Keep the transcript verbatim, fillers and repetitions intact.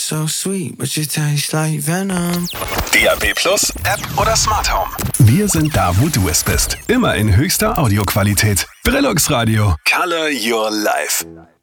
so sweet, but you taste like venom. D A B Plus, App oder Smart Home. Wir sind da, wo du es bist. Immer in höchster Audioqualität. Brillux Radio. Color your life.